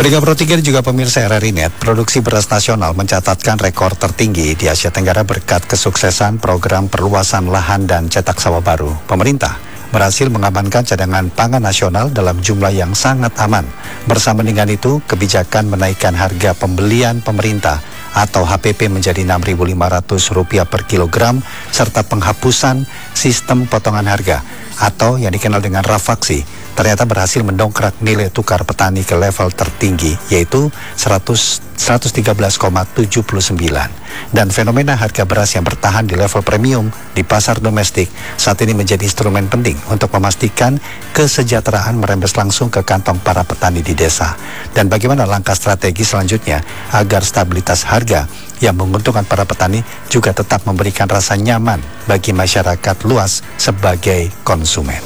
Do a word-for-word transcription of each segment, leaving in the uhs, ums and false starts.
Pendengar Pro tiga juga pemirsa R R I Net, produksi beras nasional mencatatkan rekor tertinggi di Asia Tenggara berkat kesuksesan program perluasan lahan dan cetak sawah baru. Pemerintah berhasil mengamankan cadangan pangan nasional dalam jumlah yang sangat aman. Bersama dengan itu, kebijakan menaikkan harga pembelian pemerintah atau H P P menjadi enam ribu lima ratus rupiah per kilogram, serta penghapusan sistem potongan harga atau yang dikenal dengan rafaksi, ternyata berhasil mendongkrak nilai tukar petani ke level tertinggi, yaitu seratus, seratus tiga belas koma tujuh sembilan. Dan fenomena harga beras yang bertahan di level premium di pasar domestik saat ini menjadi instrumen penting untuk memastikan kesejahteraan merembes langsung ke kantong para petani di desa. Dan bagaimana langkah strategi selanjutnya agar stabilitas harga yang menguntungkan para petani juga tetap memberikan rasa nyaman bagi masyarakat luas sebagai konsumen.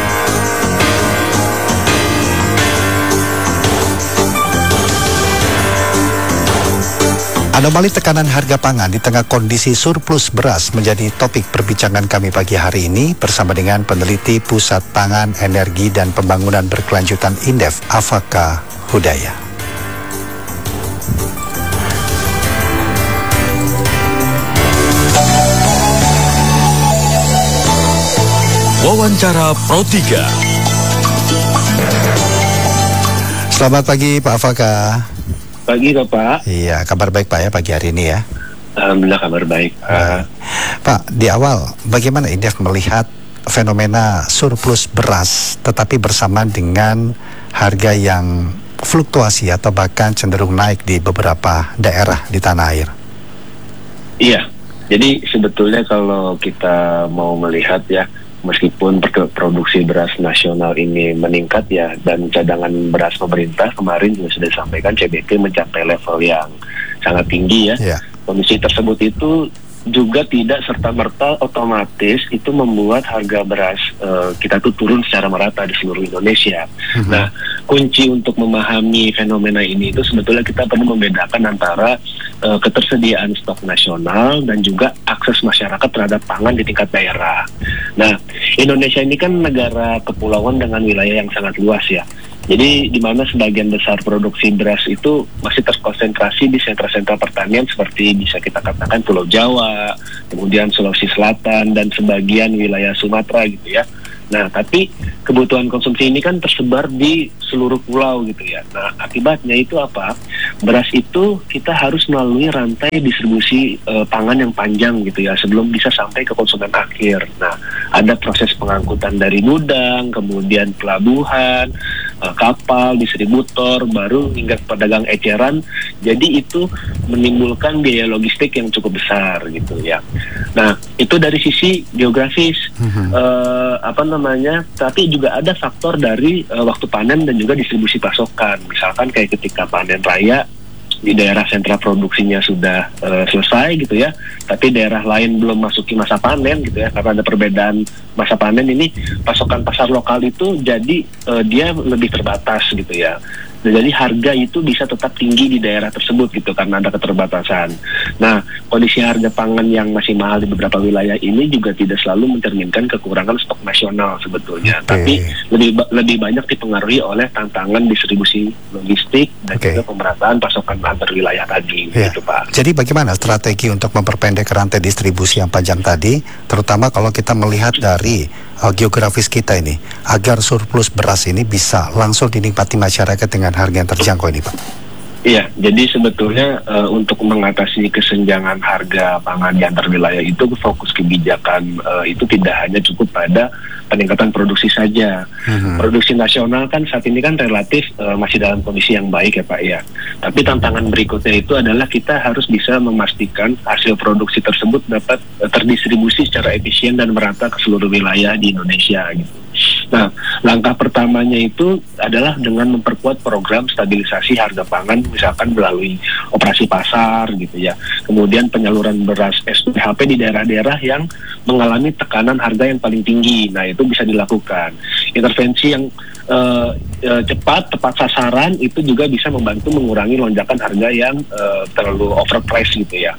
Anomali tekanan harga pangan di tengah kondisi surplus beras menjadi topik perbincangan kami pagi hari ini bersama dengan peneliti Pusat Pangan, Energi, dan Pembangunan Berkelanjutan Indef, Afaka Hudaya. Wawancara Pro tiga. Selamat pagi Pak Afaka. Pagi Bapak. Iya, kabar baik Pak ya pagi hari ini ya. Alhamdulillah kabar baik. Uh, Pak, di awal bagaimana Indef melihat fenomena surplus beras tetapi bersamaan dengan harga yang fluktuasi atau bahkan cenderung naik di beberapa daerah di tanah air? Iya, jadi sebetulnya kalau kita mau melihat ya, meskipun produksi beras nasional ini meningkat ya, dan cadangan beras pemerintah kemarin juga sudah disampaikan C B P mencapai level yang sangat tinggi ya. Yeah. Kondisi tersebut itu juga tidak serta-merta otomatis itu membuat harga beras uh, kita tuh turun secara merata di seluruh Indonesia. Mm-hmm. Nah, kunci untuk memahami fenomena ini itu sebetulnya kita perlu membedakan antara uh, ketersediaan stok nasional dan juga akses masyarakat terhadap pangan di tingkat daerah. Nah, Indonesia ini kan negara kepulauan dengan wilayah yang sangat luas ya. Jadi di mana sebagian besar produksi beras itu masih terkonsentrasi di sentra-sentra pertanian seperti bisa kita katakan Pulau Jawa, kemudian Sulawesi Selatan, dan sebagian wilayah Sumatera gitu ya. Nah, tapi kebutuhan konsumsi ini kan tersebar di seluruh pulau gitu ya. Nah, akibatnya itu apa? Beras itu kita harus melalui rantai distribusi e, pangan yang panjang gitu ya, sebelum bisa sampai ke konsumen akhir. Nah, ada proses pengangkutan dari gudang, kemudian pelabuhan, e, kapal, distributor, baru hingga pedagang eceran. Jadi itu menimbulkan biaya logistik yang cukup besar gitu ya. Nah, itu dari sisi geografis. Mm-hmm. e, apa namanya, tapi juga ada faktor dari uh, waktu panen dan juga distribusi pasokan. Misalkan kayak ketika panen raya di daerah sentra produksinya sudah uh, selesai gitu ya, tapi daerah lain belum masuki masa panen gitu ya, karena ada perbedaan masa panen ini, pasokan pasar lokal itu jadi uh, dia lebih terbatas gitu ya. Jadi harga itu bisa tetap tinggi di daerah tersebut gitu karena ada keterbatasan. Nah, kondisi harga pangan yang masih mahal di beberapa wilayah ini juga tidak selalu mencerminkan kekurangan stok nasional sebetulnya, okay. Tapi lebih lebih banyak dipengaruhi oleh tantangan distribusi logistik dan okay. juga pemerataan pasokan antar wilayah tadi, yeah. gitu Pak. Jadi bagaimana strategi untuk memperpendek rantai distribusi yang panjang tadi, terutama kalau kita melihat dari uh, geografis kita ini, agar surplus beras ini bisa langsung dinikmati masyarakat dengan harga yang terjangkau ini, Pak? Iya, jadi sebetulnya uh, untuk mengatasi kesenjangan harga pangan di antar wilayah itu, fokus kebijakan uh, itu tidak hanya cukup pada peningkatan produksi saja. Hmm. Produksi nasional kan saat ini kan relatif uh, masih dalam kondisi yang baik ya Pak ya. Tapi tantangan berikutnya itu adalah kita harus bisa memastikan hasil produksi tersebut dapat uh, terdistribusi secara efisien dan merata ke seluruh wilayah di Indonesia gitu. Nah, langkah pertamanya itu adalah dengan memperkuat program stabilisasi harga pangan, misalkan melalui operasi pasar gitu ya. Kemudian penyaluran beras S P H P di daerah-daerah yang mengalami tekanan harga yang paling tinggi. Nah, itu bisa dilakukan. Intervensi yang uh, uh, cepat, tepat sasaran itu juga bisa membantu mengurangi lonjakan harga yang uh, terlalu overpriced gitu ya.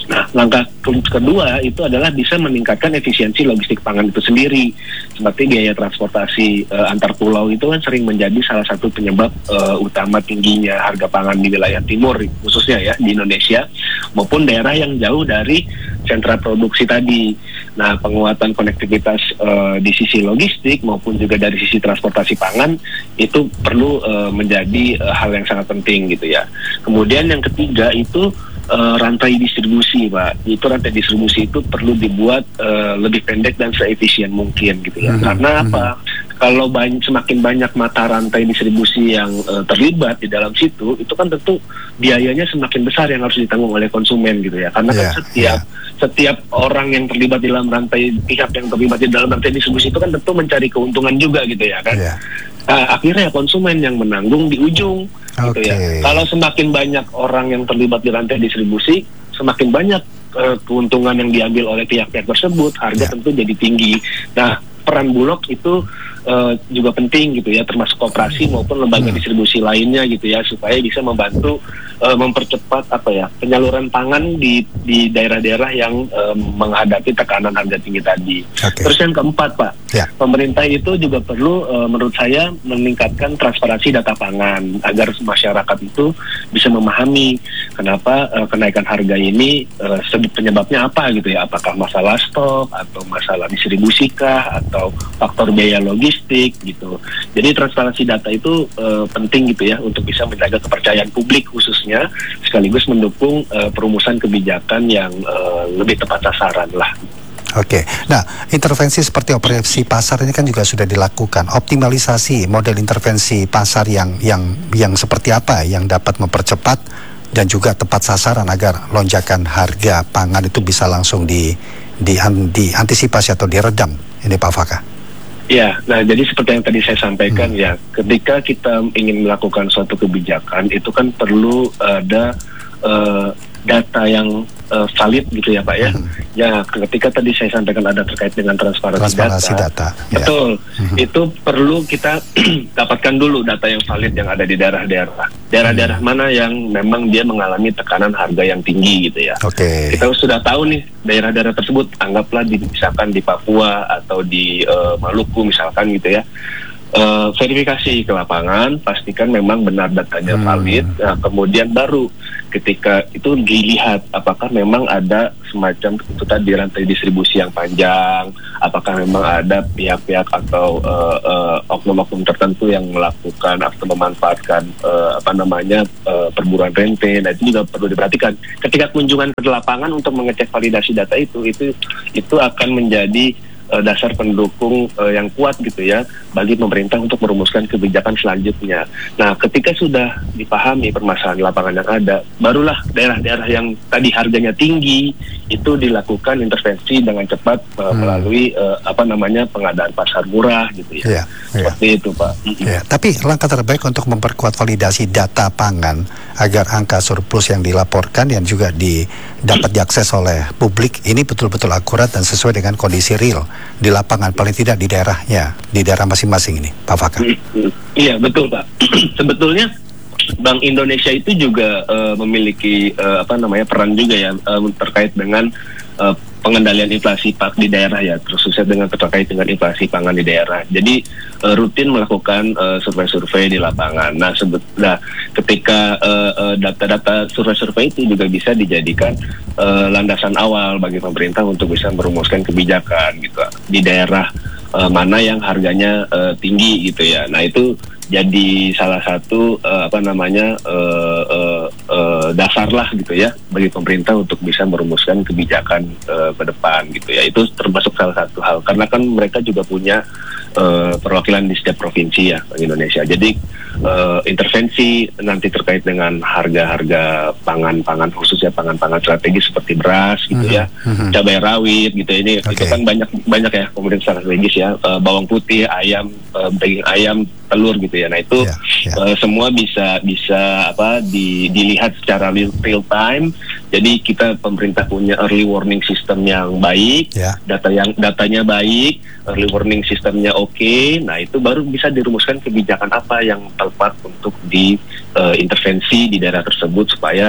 Nah, langkah kedua itu adalah bisa meningkatkan efisiensi logistik pangan itu sendiri. Seperti biaya transportasi e, antar pulau itu kan sering menjadi salah satu penyebab e, utama tingginya harga pangan di wilayah timur, khususnya ya di Indonesia, maupun daerah yang jauh dari sentra produksi tadi. Nah, penguatan konektivitas e, di sisi logistik maupun juga dari sisi transportasi pangan itu perlu e, menjadi e, hal yang sangat penting gitu ya. Kemudian yang ketiga itu Uh, rantai distribusi, Pak. Itu rantai distribusi itu perlu dibuat uh, lebih pendek dan seefisien mungkin gitu ya. Mm-hmm. Karena apa? Mm-hmm. Kalau banyak, semakin banyak mata rantai distribusi yang uh, terlibat di dalam situ, itu kan tentu biayanya semakin besar yang harus ditanggung oleh konsumen gitu ya. Karena yeah, kan setiap yeah. setiap orang yang terlibat di dalam rantai, pihak yang terlibat di dalam rantai distribusi itu kan tentu mencari keuntungan juga gitu ya kan. Yeah. Uh, akhirnya konsumen yang menanggung di ujung. Gitu ya. Kalau semakin banyak orang yang terlibat di rantai distribusi, semakin banyak uh, keuntungan yang diambil oleh pihak-pihak tersebut, harga yeah. tentu jadi tinggi. Nah, peran Bulog itu uh, juga penting gitu ya, termasuk koperasi maupun lembaga distribusi lainnya gitu ya, supaya bisa membantu uh, mempercepat apa ya penyaluran pangan di di daerah-daerah yang uh, menghadapi tekanan harga tinggi tadi. Okay. Terus yang keempat, Pak, yeah. pemerintah itu juga perlu uh, menurut saya meningkatkan transparansi data pangan agar masyarakat itu bisa memahami kenapa uh, kenaikan harga ini uh, penyebabnya apa gitu ya, apakah masalah stok atau masalah distribusi kah atau faktor biaya logistik gitu. Jadi transparansi data itu uh, penting gitu ya untuk bisa menjaga kepercayaan publik khususnya, sekaligus mendukung uh, perumusan kebijakan yang uh, lebih tepat sasaran lah. Oke, nah intervensi seperti operasi pasar ini kan juga sudah dilakukan. Optimalisasi model intervensi pasar yang yang yang seperti apa yang dapat mempercepat dan juga tepat sasaran agar lonjakan harga pangan itu bisa langsung di di diantisipasi atau diredam. Ini Pak Fakah. Ya, nah jadi seperti yang tadi saya sampaikan hmm. ya, ketika kita ingin melakukan suatu kebijakan itu kan perlu ada uh, data yang uh, valid gitu ya Pak ya. Hmm. Ya, ketika tadi saya sampaikan ada terkait dengan transparansi, transparansi data, data. Betul. Ya. Hmm. Itu perlu kita dapatkan dulu data yang valid yang ada di daerah-daerah. Daerah-daerah hmm. mana yang memang dia mengalami tekanan harga yang tinggi gitu ya. Oke. Okay. Kita sudah tahu nih daerah-daerah tersebut, anggaplah di, misalkan di Papua atau di uh, Maluku misalkan gitu ya. Uh, verifikasi ke lapangan, pastikan memang benar datanya hmm. valid. Nah, kemudian baru ketika itu dilihat apakah memang ada semacam itu tadi rantai distribusi yang panjang, apakah memang ada pihak-pihak atau uh, uh, oknum-oknum tertentu yang melakukan atau memanfaatkan uh, apa namanya uh, perburuan rente. Nah, itu juga perlu diperhatikan. Ketika kunjungan ke lapangan untuk mengecek validasi data itu, itu itu akan menjadi uh, dasar pendukung uh, yang kuat gitu ya bagi pemerintah untuk merumuskan kebijakan selanjutnya. Nah, ketika sudah dipahami permasalahan lapangan yang ada, barulah daerah-daerah yang tadi harganya tinggi itu dilakukan intervensi dengan cepat uh, hmm. melalui uh, apa namanya pengadaan pasar murah gitu ya. Yeah, Seperti yeah. itu, Pak. Yeah. Tapi langkah terbaik untuk memperkuat validasi data pangan agar angka surplus yang dilaporkan yang juga di, dapat diakses oleh publik ini betul-betul akurat dan sesuai dengan kondisi real di lapangan, paling tidak di daerahnya, di daerah masing-masing ini, Pak Fakah. Iya, betul, Pak. Sebetulnya Bank Indonesia itu juga uh, memiliki uh, apa namanya peran juga ya uh, terkait dengan uh, pengendalian inflasi pak di daerah ya, khususnya dengan terkait dengan inflasi pangan di daerah. Jadi uh, rutin melakukan uh, survei-survei di lapangan. Nah, sebut, nah ketika uh, uh, data-data survei-survei itu juga bisa dijadikan uh, landasan awal bagi pemerintah untuk bisa merumuskan kebijakan gitu di daerah uh, mana yang harganya uh, tinggi gitu ya. Nah, itu jadi salah satu uh, apa namanya uh, uh, uh, dasar lah gitu ya bagi pemerintah untuk bisa merumuskan kebijakan uh, ke depan gitu ya. Itu termasuk salah satu hal karena kan mereka juga punya uh, perwakilan di setiap provinsi ya Bank Indonesia. Jadi uh, intervensi nanti terkait dengan harga-harga pangan-pangan khususnya pangan-pangan strategis seperti beras gitu uh-huh. ya, uh-huh. cabai rawit gitu ini okay. Itu kan banyak banyak ya komoditas strategis ya, uh, bawang putih, ayam, uh, daging ayam, telur gitu ya. Nah itu yeah, yeah. Uh, semua bisa bisa apa di, dilihat secara real, real time. Jadi kita pemerintah punya early warning system yang baik, yeah. data yang datanya baik, early warning sistemnya oke. Okay. Nah itu baru bisa dirumuskan kebijakan apa yang tepat untuk di uh, intervensi di daerah tersebut supaya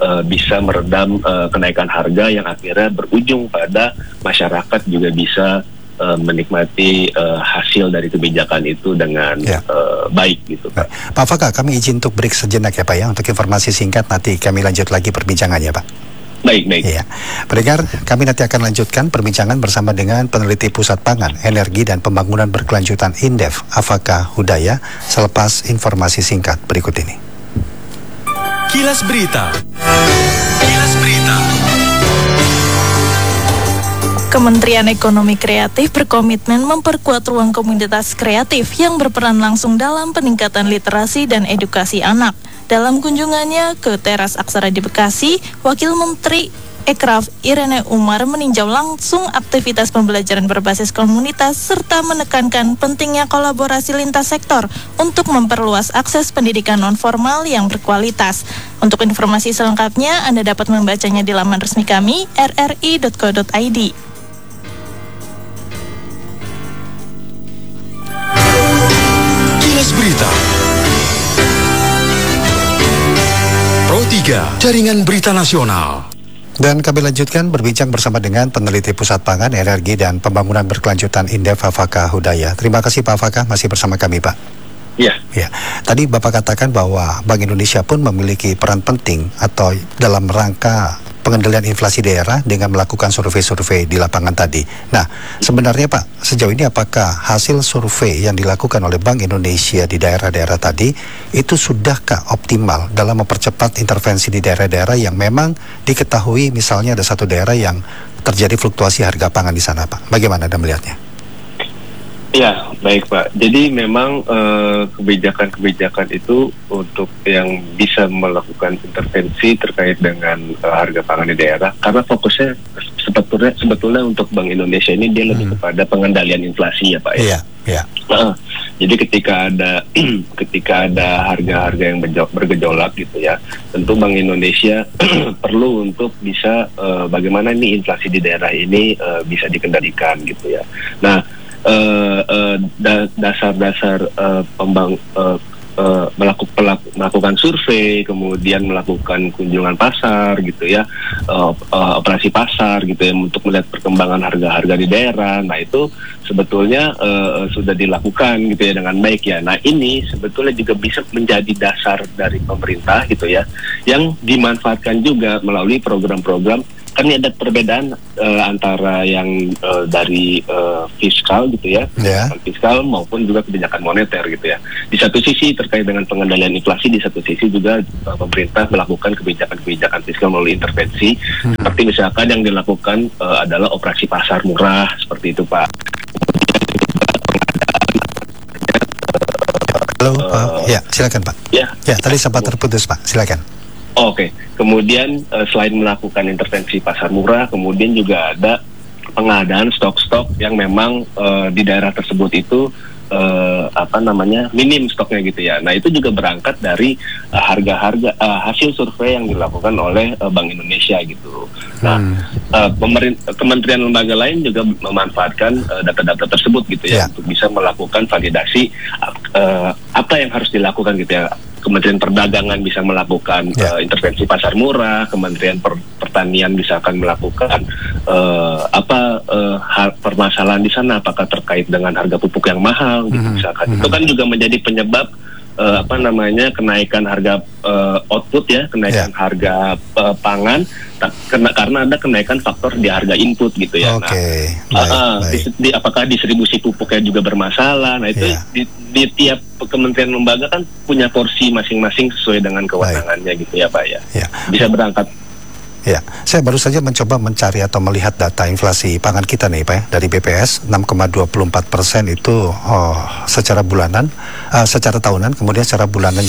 uh, bisa meredam uh, kenaikan harga yang akhirnya berujung pada masyarakat juga bisa uh, menikmati uh, hasil dari kebijakan itu dengan ya. uh, baik gitu Pak. Pak Faka, kami izin untuk break sejenak ya Pak ya, untuk informasi singkat nanti kami lanjut lagi perbincangannya Pak. Baik, baik. Iya. Pendengar, kami nanti akan lanjutkan perbincangan bersama dengan peneliti Pusat Pangan, Energi dan Pembangunan Berkelanjutan Indef, Afaka Hudaya, selepas informasi singkat berikut ini. Kilas Berita. Kilas Berita. Kementerian Ekonomi Kreatif berkomitmen memperkuat ruang komunitas kreatif yang berperan langsung dalam peningkatan literasi dan edukasi anak. Dalam kunjungannya ke Teras Aksara di Bekasi, Wakil Menteri Ekraf Irene Umar meninjau langsung aktivitas pembelajaran berbasis komunitas serta menekankan pentingnya kolaborasi lintas sektor untuk memperluas akses pendidikan non-formal yang berkualitas. Untuk informasi selengkapnya, Anda dapat membacanya di laman resmi kami r r i dot co dot i d. Kilas Berita. Pro tiga, Jaringan Berita Nasional. Dan kami lanjutkan berbincang bersama dengan peneliti Pusat Pangan, Energi dan Pembangunan Berkelanjutan Indef, Afaka Hudaya. Terima kasih Pak Afaka, masih bersama kami Pak. Iya. Ya. Tadi Bapak katakan bahwa Bank Indonesia pun memiliki peran penting atau dalam rangka pengendalian inflasi daerah dengan melakukan survei-survei di lapangan tadi. Nah, sebenarnya Pak, sejauh ini apakah hasil survei yang dilakukan oleh Bank Indonesia di daerah-daerah tadi itu sudahkah optimal dalam mempercepat intervensi di daerah-daerah yang memang diketahui misalnya ada satu daerah yang terjadi fluktuasi harga pangan di sana Pak? Bagaimana Anda melihatnya? Ya, baik Pak. Jadi memang eh, kebijakan-kebijakan itu untuk yang bisa melakukan intervensi terkait dengan eh, harga pangan di daerah, karena fokusnya sebetulnya sebetulnya untuk Bank Indonesia ini dia lebih hmm. kepada pengendalian inflasi ya Pak ya. Iya, iya. Nah, jadi ketika ada ketika ada harga-harga yang bergejolak gitu ya, tentu Bank Indonesia perlu untuk bisa eh, bagaimana nih inflasi di daerah ini eh, bisa dikendalikan gitu ya. Nah, Uh, uh, da- dasar-dasar uh, pembang uh, uh, melaku- pelaku- melakukan survei, kemudian melakukan kunjungan pasar gitu ya, uh, uh, operasi pasar gitu ya untuk melihat perkembangan harga-harga di daerah. Nah itu sebetulnya uh, sudah dilakukan gitu ya dengan baik ya. Nah ini sebetulnya juga bisa menjadi dasar dari pemerintah gitu ya, yang dimanfaatkan juga melalui program-program. Kan ini ada perbedaan uh, antara yang uh, dari uh, fiskal gitu ya, yeah. fiskal maupun juga kebijakan moneter gitu ya. Di satu sisi terkait dengan pengendalian inflasi, di satu sisi juga uh, pemerintah melakukan kebijakan-kebijakan fiskal melalui intervensi, hmm. seperti misalkan yang dilakukan uh, adalah operasi pasar murah seperti itu Pak. Halo, uh, uh, ya silakan Pak. Ya, ya tadi sempat terputus Pak, silakan. Oh, Oke, okay. Kemudian uh, selain melakukan intervensi pasar murah, kemudian juga ada pengadaan stok-stok yang memang uh, di daerah tersebut itu uh, apa namanya minim stoknya gitu ya. Nah itu juga berangkat dari uh, harga-harga uh, hasil survei yang dilakukan oleh uh, Bank Indonesia gitu. Nah hmm. uh, pemerintah, kementerian lembaga lain juga memanfaatkan uh, data-data tersebut gitu ya, yeah. untuk bisa melakukan validasi uh, apa yang harus dilakukan gitu ya. Kementerian Perdagangan bisa melakukan yeah. uh, intervensi pasar murah, Kementerian per Pertanian bisa akan melakukan uh, apa uh, hal permasalahan di sana, apakah terkait dengan harga pupuk yang mahal, gitu mm-hmm. misalkan. Mm-hmm. Itu kan juga menjadi penyebab uh, apa namanya kenaikan harga uh, output ya, kenaikan yeah. harga uh, pangan, karena karena ada kenaikan faktor di harga input gitu ya. Okay. Nah, baik, uh, baik. Di, di, apakah distribusi pupuknya juga bermasalah? Nah itu yeah. di, di tiap kementerian lembaga kan punya porsi masing-masing sesuai dengan kewenangannya gitu ya Pak ya. Yeah. Bisa berangkat. Ya, saya baru saja mencoba mencari atau melihat data inflasi pangan kita nih Pak ya, dari B P S enam koma dua puluh empat persen itu oh, secara bulanan, uh, secara tahunan, kemudian secara bulanan